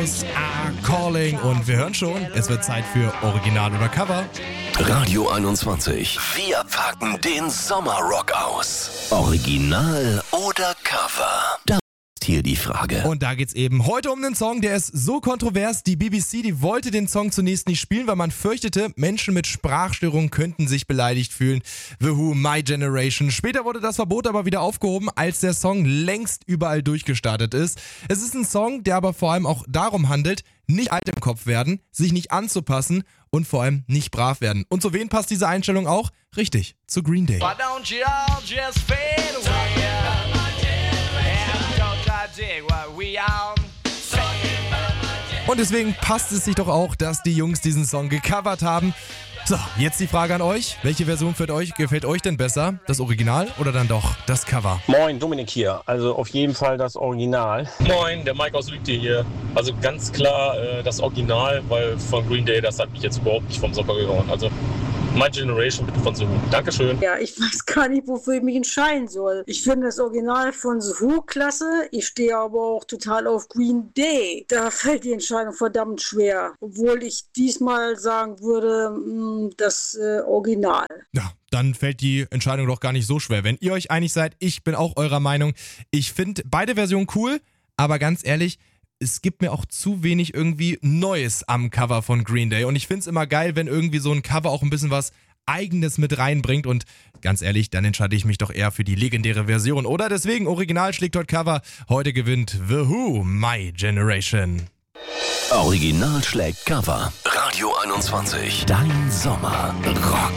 Stars Are Calling. Und wir hören schon, es wird Zeit für Original oder Cover. Radio 21. Wir packen den Sommerrock aus. Original oder Cover? Da ist hier die Frage. Und da geht's eben heute um einen Song, der ist so kontrovers. Die BBC, die wollte den Song zunächst nicht spielen, weil man fürchtete, Menschen mit Sprachstörungen könnten sich beleidigt fühlen. The Who, My Generation. Später wurde das Verbot aber wieder aufgehoben, als der Song längst überall durchgestartet ist. Es ist ein Song, der aber vor allem auch darum handelt, nicht alt im Kopf werden, sich nicht anzupassen und vor allem nicht brav werden. Und zu wen passt diese Einstellung auch? Richtig, zu Green Day. Why don't you all just fade away? And don't try to dig what we all say. Und deswegen passt es sich doch auch, dass die Jungs diesen Song gecovert haben. So, jetzt die Frage an euch. Welche Version gefällt euch denn besser? Das Original oder dann doch das Cover? Moin, Dominik hier. Also auf jeden Fall das Original. Moin, der Mike aus Lügde hier. Also ganz klar das Original, weil von Green Day, das hat mich jetzt überhaupt nicht vom Socker gehauen. Also My Generation bitte von The Who. Dankeschön. Ja, ich weiß gar nicht, wofür ich mich entscheiden soll. Ich finde das Original von The Who klasse. Ich stehe aber auch total auf Green Day. Da fällt die Entscheidung verdammt schwer. Obwohl ich diesmal sagen würde, das Original. Ja, dann fällt die Entscheidung doch gar nicht so schwer. Wenn ihr euch einig seid, ich bin auch eurer Meinung. Ich finde beide Versionen cool, aber ganz ehrlich, es gibt mir auch zu wenig irgendwie Neues am Cover von Green Day. Und ich finde es immer geil, wenn irgendwie so ein Cover auch ein bisschen was Eigenes mit reinbringt. Und ganz ehrlich, dann entscheide ich mich doch eher für die legendäre Version. Oder deswegen, Original schlägt heute Cover. Heute gewinnt The Who, My Generation. Original schlägt Cover. Radio 21. Dein Sommer. Rock.